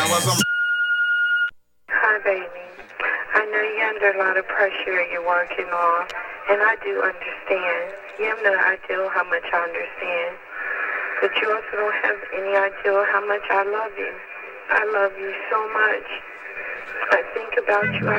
Hi, baby. I know you're under a lot of pressure you're working on, and I do understand. You have no idea how much I understand. But you also don't have any idea how much I love you. I love you so much. I think about you